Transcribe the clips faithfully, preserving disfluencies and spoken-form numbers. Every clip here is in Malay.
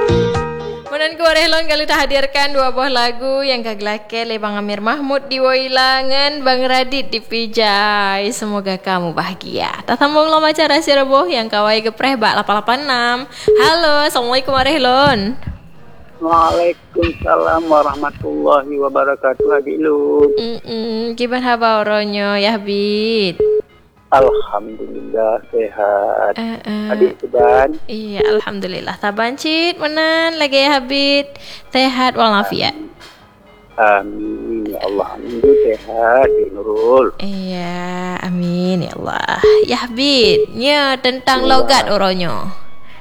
Menan Korehlon kali dah hadirkan dua buah lagu yang kagelakan oleh Bang Amir Mahmud di Wailangan, Bang Radit di Pijai. Semoga kamu bahagia. Tak tambung lo macam rahsia reboh yang kawai gepreh bak lapan lapan enam. Halo, Assalamualaikum Korehlon. Waalaikumsalam warahmatullahi wabarakatuh. Habilu. Hmm, gimana kabar oronyo ya Habib? Alhamdulillah sehat. Uh, uh. Adik Tuban. Iya, alhamdulillah. Taban cit menan lagi ya Habib. Sehat walafiat. Amin ya Allah. Amin sehat di Nurul. Iya, amin ya Allah. Ya Habib, nya tentang ya. Logat oronyo.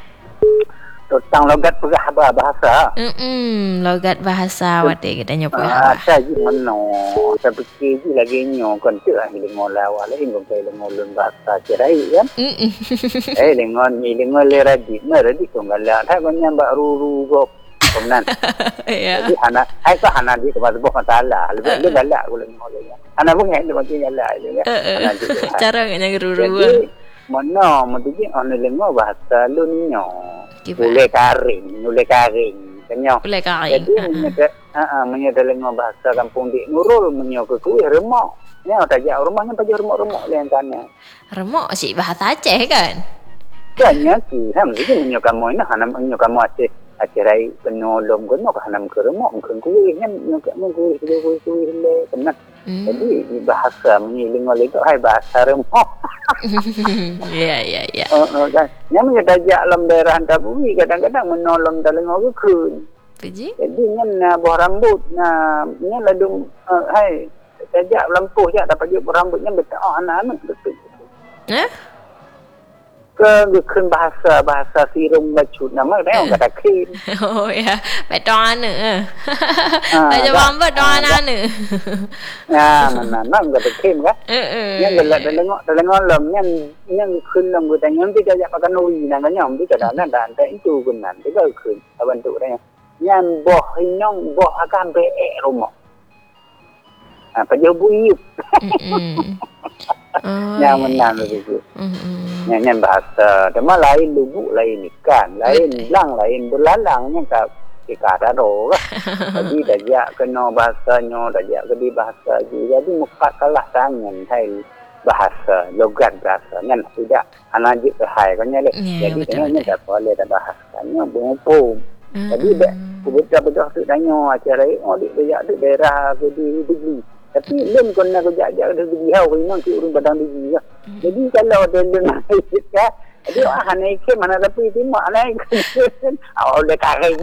Tentang logat perahaba bahasa. Hmm, logat bahasa wate kita nyopo ah, saya meno. Saya fikir je lagi nyo kan tu ah lengon lawa lain kong kai lengon lun bahasa cerai kan. Eh lengon ni lengon le radit, mer radit kong galak. Thai kong nyambak ruru gop. Komnan. Ya. Jadi hana, ai ka hana di ke bahasa bukan salah. Lebih lebih galak ko lengon le. Hana pun ngai lengon galak je kan. Cara nganya ruru. Jadi mana mesti on lengon bahasa lun nyo. Boleh karing, boleh karing. Kenyo. Boleh karing. Jadi menyeda, ha ah, menyeda lengo bahasa kampung di Nurul menyo ke kuih remok. Nya tajak rumahnya tajak remok-remok yang kana. Remok si bahasa Aceh kan? Kanya ki, ham iki menyo kamu ina hanam menyo kamu Aceh. Acerai penolong kono ka hanam ke remok ke kuih nya menyo kamu kuih kuih kuih le kenat. Jadi bahasa menyiling oleh itu hai bahasa remok. Ya ya ya. Oh, oh kan. Yang menyedajak dalam daerah Antabui kadang-kadang menolong dalam orang kun. Puji. Jadi nya buah rambut nah nya ladung uh, hai tajak lampuh je dapat je rambutnya betul oh, anak-anak betul. Eh? Ke kun bahasa bahasa sirung bacut nama dia orang kata kin. Oh ya, betul anak. Baca bamba betul anak. Ya, mana nak kata kin kan? Yang gelak dalam dalam alam yang yang kun dalam kita yang tidak ajak pakai nuri nang nyom tidak ada dan tak itu gunan tidak kun bentuk dia. Yang boh inong boh akan be rumah. Apa je buyuk. Oh, yang menang begitu. Yang yang bahasa, cuma lain lubuk, lain ikan, lain lang, lain belalang, yang tak kita ada doa. Jadi dajak kena bahasanya, dajak kedi bahasa juga. Jadi muka kalah tangan, hai bahasa, logat bahasa, yang tidak anak je hai kan nyale. Jadi kena tak boleh ada bahasanya, bung-bung. Jadi dah, betul-betul tu tanya acara, oh di daerah di di. Tapi lem kon nak kerja-kerja ada beliau memang ki urang badang diri. Jadi kalau ada lem naik kan, dia ah naik ke mana tapi timak naik. Oh le karing.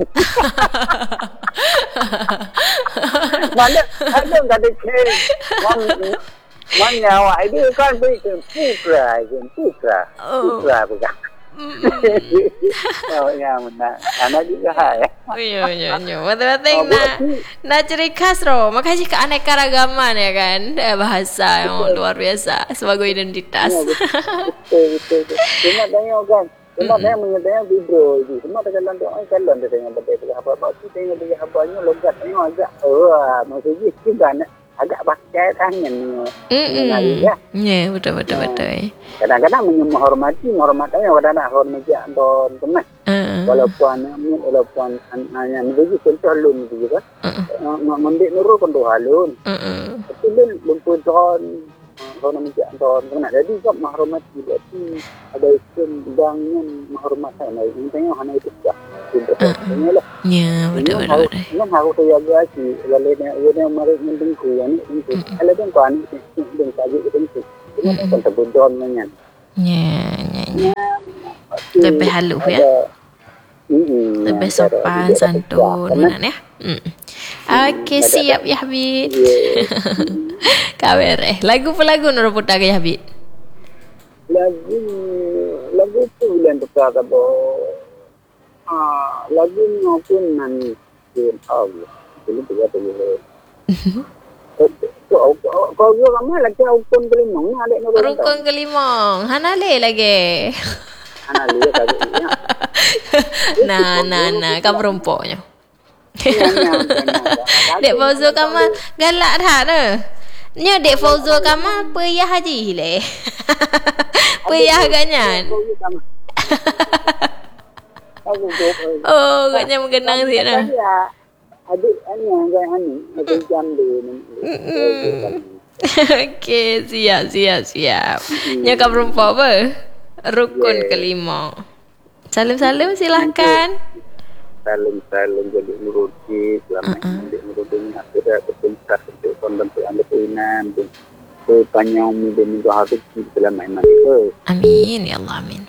Mana ada enggak ada ke. Man man nyawa itu kan pergi putra, putra. Putra bukan. Oh ya mana anak juga hai. Oh iya iya iya. Betul-betul nak nak ciri khas roh. Makanya keanekaragaman ya kan bahasa yang luar biasa sebagai identitas. Betul betul. Cuma tanya kan. Cuma saya menyedaya video itu. Cuma dalam doa kalau ada dengan betul apa-apa tu tengok dia habanya logatnya agak oh maksudnya juga agak pakai tangan ni. Ya. Ya betul betul betul. Kadang-kadang menghormati, menghormatinya kadang-kadang hormati don teman. Walaupun walaupun hanya menjadi contoh lun juga. Mendik nurul pun doa lun. Tapi lun lumpur don hormati don teman. Jadi kau menghormati berarti ada istilah bidangnya menghormati. Nah, intinya hanya itu saja. Ya betul betul. Yang harus jaga sih. Kalau dia dia mari mendengku ni, kalau dia kuan deng saja itu. Kan terbudon nyan. Ya, ya, ya. Lebih halus ya. Lebih sopan, santun mana ya. Okey, siap ya Habib. Kabar eh. Lagu pelagu nur putar ke Habib? Lagu lagu tu yang putar ke ah lagu pun nani pun Allah. Jadi dia boleh. Kau kau juga kamu lagi rukun kelima, ada nak rukun kelima, hana le lagi. Hana le lagi. Nah, nah, nah, kamu rumpoknya. Dek Fauzo kamu galak dah tu. Nya Dek Fauzo kamu payah haji le. Payah agaknya. Aku jumpa. Oh, agaknya menggenang sih nah. Adik ani yang ani, ada jam dia ni. Okey, siap, siap, siap. Nya kau perempuan apa? Rukun yeah. kelima. Salim-salim silahkan. Salim-salim jadi nuruti, selama uh-uh. ini nuruti akhirnya kepentar untuk konten anda puinan. Ke panjang muda minggu hari selama ini. Amin, ya Allah, amin.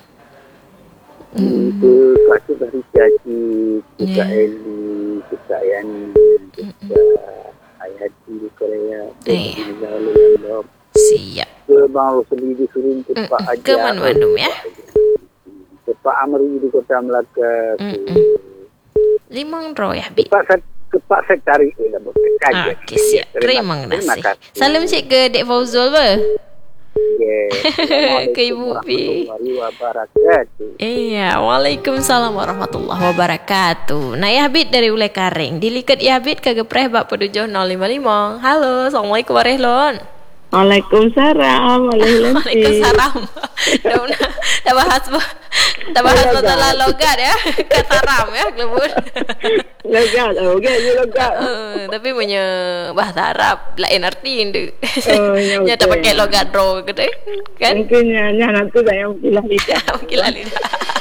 Itu kasih dari caci, kita Eli, kita Yani, kita Ayati di Korea, kita Lalu siap. Ke Bang Rosli di Surin, ke Pak Ajar. Ke Bandung ya. Ke Pak Amri di Kota Melaka. Limang roh ya, Bi. Ke Pak Sektari itu dah bekerja. Okey, siap. Terima kasih. Salam cik ke Dek Fauzul ber. Yeah. Ke Ibu Pi. Iya, Waalaikumsalam warahmatullahi wabarakatuh. Nah, ya Habib dari Ulai Karing. Dilikat ya Habib ke gepreh bak pedujuh nol lima lima. Halo, Assalamualaikum warahmatullahi wabarakatuh. Waalaikumsalam. Waalaikumsalam. Dah dah bahas dah bahas masalah logat ya. Kata ram ya, kelebur. Logat, logat, logat. Uh, tapi punya bahasa Arab lain arti itu. Oh, ya, tak pakai logat ro gitu kan? Mungkinnya nanti saya ukilah lidah. Ukilah lidah.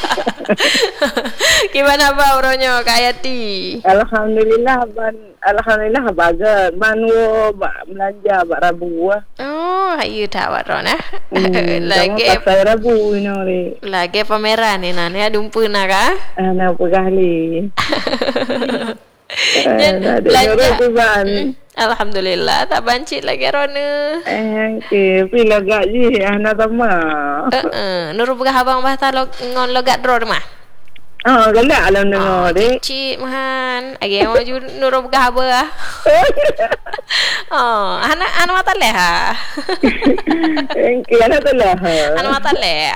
Gimana ba uronya Kak Yati? Alhamdulillah ban alhamdulillah bagus. Manu belanja bak Rabu ah. Oh, ayo tak waron ah. Hmm, lagi pasal Rabu ni ore. Lagi pameran ni nane adumpu nak ah. Ana pegahli. Belanja ban. Alhamdulillah tak bancit lagi rona. Eh, ke pila gaji ana tama. Heeh, nuru begah abang bahasa log ngon logat ro mah. Oh, galak alam dengar dek. Cik mahan, agi maju nuru begah apa? Oh, anak anak mata leh ha. Engke anak telah. Anak mata leh.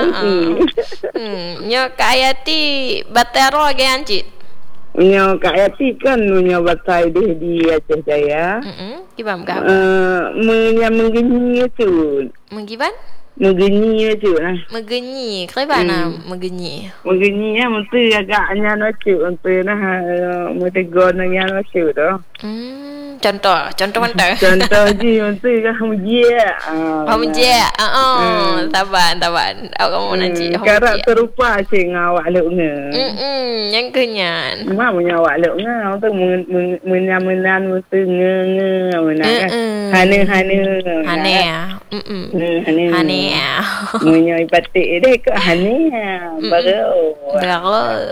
Hmm, nyo Kayati batero agi ancit. Nyo Kak Yati kan nyo batai deh di Aceh Jaya. Heeh. Gimana gak? Eh, menya menggenyi tu. Menggiban? Menggenyi tu lah. Menggenyi. Kenapa nak menggenyi? Menggenyi ya mesti agaknya nak tu untuk nah mesti gonanya nak tu tu. Hmm, contoh, contoh mana? Contoh je mesti kamu dia. Kamu dia. Oh, taban, taban. Aku mau nanti. Karak serupa cing awak leknya. Hmm, yang kenyan. Mak punya awak leknya, untuk menyamenan mesti nge nge mana kan? Hane hane. Hane ya. Hmm, hane. Hane ya. Punya ibatik deh ke hane baru. Baru.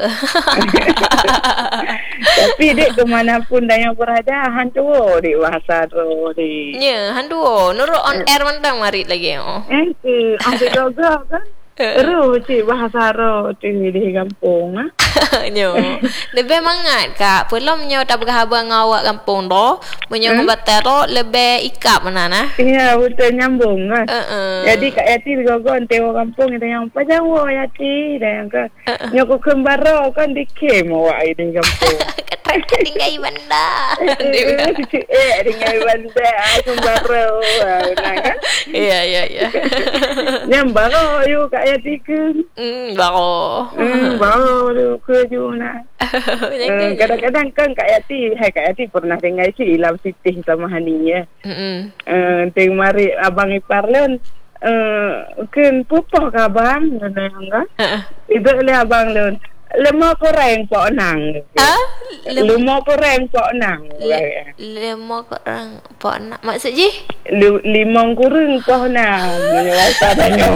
Tapi dek kemanapun dah yang berada hantu dek bahasa tu dek. Ya, hantu. Nurut on air mentang marit lagi oh. Eh, ke ambil gagak kan? Ro cik bahasa ro tu di kampung ah. Nyo. Lebih mangat kak. Pelom nyo tak berhabang awak kampung tu. Menyo hmm? Batero lebih ikap mana nah. Iya, betul nyambung kan. Uh-uh. Jadi Kak Yati gogon teo kampung kita yang apa Jawa Yati dan yang ke uh-uh. Nyo ko kembaro kan di kem awak di kampung. Katrak tinggal bandar. Eh, tinggal bandar kembaro. Kan? Iya, iya, iya. Nyambaro yuk Kak Yati ke. Hmm, baro. Hmm, baro tu ke juna. uh, kadang-kadang kan Kak Yati, hai Kak Yati pernah dengar si Ilam Sitih sama Haninya. Hmm. Eh, teng mari abang ipar leun eh kan pupoh ka abang ngene enggak. Heeh. Itu le abang leun. Lemo koreng pok nang. Ah? Lemo koreng pok nang. Lemo koreng pok nang. Maksud je? Limong kurung pok nang. Bahasa danyo.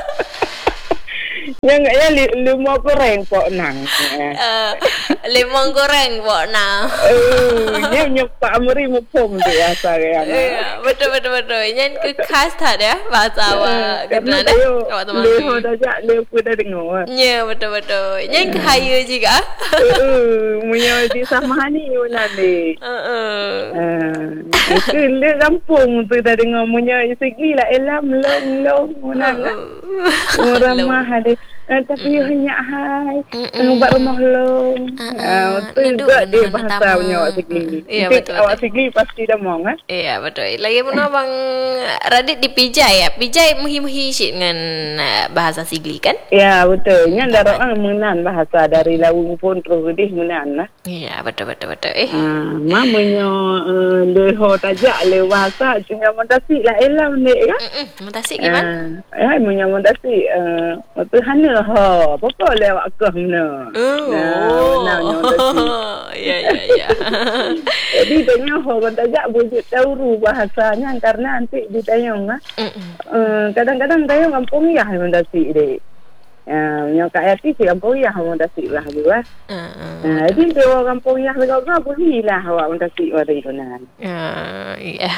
Yang ya lima goreng pok nang. Uh, limong goreng pok nang. Eh, yang nyopak amri mupom tu biasa yang. Yeah, betul betul betul. Yang ke khas tak ya bahasa awak. Kerana dia leho dah jak leho dah dengar. Ya, betul betul. Yang ke haya juga. Eh, punya di sama ni mana ni. Heeh. Eh, itu le kampung tu dah dengar punya segi lah elam long long mana. Orang mah ada Uh, tapi Mm. hanya hai. Mm-mm. Ngubat rumah long. Ah, Uh, ah. betul Nunduk juga dengan dia anak bahasa tamu. punya awak segi. Iya, Nanti betul, awak betul. segi pasti dah mau kan? Iya betul. Lagi pun abang Radit di Pijai ya. Pijai muhi-muhi syit dengan uh, bahasa Sigli kan? Ya betul. Nya darah orang menan bahasa dari lawung pun terus gedih menan lah. Iya betul betul betul. Eh. Ah, mamanya uh, leho tajak le bahasa cuma mandasi lah elam ni kan? Mm-mm. Mentasik gimana? Ah, ai munya mandasi eh uh, hana ha. Apa lewat ke mana? Oh. Nah, nah mandasi. Ya ya ya. Jadi tanya orang tajak wujud tauru bahasanya karena nanti ditanya ah. Mm-mm. Uh, kadang-kadang tanya kampung ya mandasi dek. Ah, uh, yang kat hati si kampung ya mandasi lah dua. Uh, Ah, jadi kalau kampung ya kalau kau boleh lah awak mandasi mari tunan. uh, iya.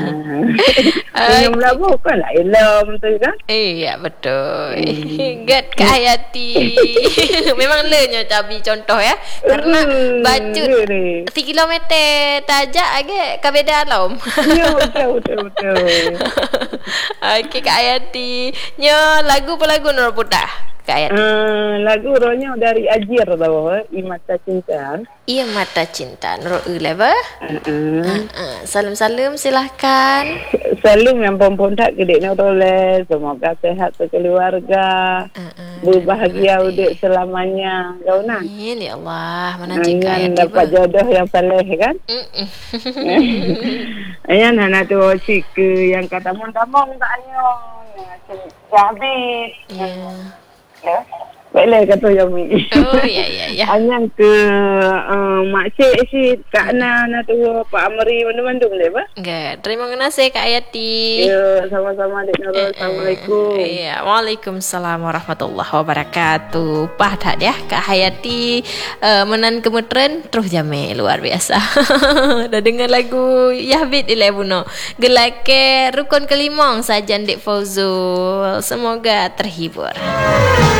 Ah. Yang melabuh kan lah elam tu kan? Iya betul. Ingat Kak Hayati. Memang lenya cabi contoh ya. Karena Hmm, baju ya ni. tiga kilometer tajak agak kabeda alam. Ya betul betul betul. Okey Kak Hayati. Nya lagu apa lagu Nur Putah? Kak Hayati. Uh, lagu rohnya dari Ajir tau, Imata Cinta. Iya mata cinta Nur Uleva. Uh-uh. Uh, salam-salam silahkan. Salam yang perempuan tak kedek Nurul. Semoga sehat sekeluarga. Uh-uh. Berbahagia udik selamanya. Kau nak? Amin ya Allah. Mana cik Kak Yang Hayati dapat pun. jodoh yang saleh kan? Mm-mm. Ayan anak tu cik ke yang kata tamong tak ayo. Habis. Ya. Ya. Baiklah kata Yami. Oh ya ya ya. Anyang ke uh, mak cik si Kak Ana na tu Pak Amri Bandung-Bandung le ba? Enggak. Terima kasih Kak Hayati. Ya, sama-sama Dek Nurul. Assalamualaikum. Iya, Waalaikumsalam warahmatullahi wabarakatuh. Pah tak ya Kak Hayati uh, menan kemetren terus jame luar biasa. Dah dengar lagu Yahbit Ilebuno. Gelake rukun kelimang sajan Dek Fauzul. Semoga terhibur.